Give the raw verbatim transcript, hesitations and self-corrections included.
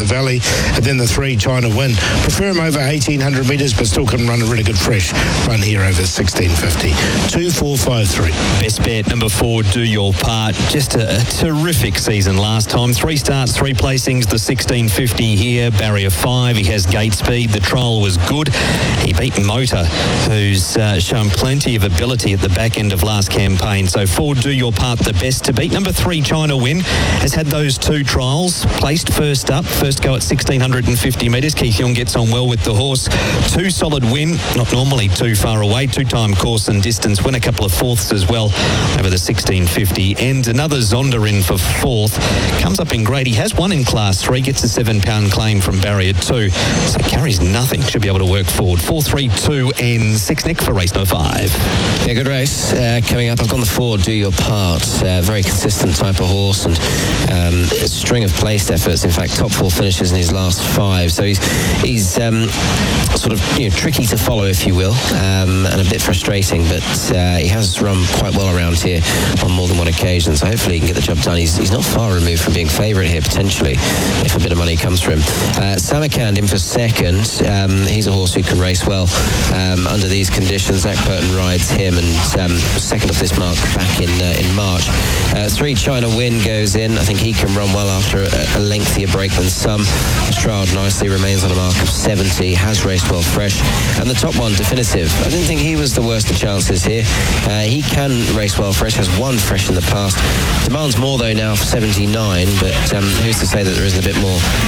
the Valley, and then the three, China Win. Prefer him over eighteen hundred metres, but still can run a really good fresh run here over sixteen fifty. two four five three. Best bet, number four, Do Your Part. Just a, a terrific season last time. Three starts, three placings, the sixteen fifty here, barrier five. He has gate speed. The trial was good. He beat Motor, who's uh, shown plenty of ability at the back end of last campaign. So four, Do Your Part, the best to beat. Number three, China Win, has had those two trials. Placed first up, first go at sixteen fifty metres. Keith Young gets on well with the horse. Two solid win, not normally too far away. Two-time course and distance, win a couple of fourths as well over the sixteen fifty. And another Zonda in for fourth. Comes up in grade. He has one in class three, gets a seven-pound claim from barrier two. So carries nothing. Should be able to work forward. Four, three, two, and six, Nick, for race number five. Yeah, good race. Uh, coming up, I've gone the four, Do Your Part. Uh, very consistent type of horse and um, a string of placed efforts. In fact, top four finishes in his last five. So he's he's um, sort of you know, tricky to follow, if you will, um, and a bit frustrating, but uh, he has run quite well around here on more than one occasion, so hopefully he can get the job done. He's, he's not far removed from being favourite here, potentially, if a bit of money comes for him. Uh, Samarkand in for second. Um, he's a horse who can race well um, under these conditions. Zach Burton rides him and um, was second off this mark back in uh, in March. Uh, three, China Win goes in. I think he can run well after a, a lengthier break than some. Stroud nicely remains on a mark of seventy, has raced well fresh. And the top one, Definitive. I didn't think he was the worst of chances here. Uh, he can race well fresh, has won fresh in the past. Demands more though now for seventy-nine, but um, who's to say that there isn't a bit more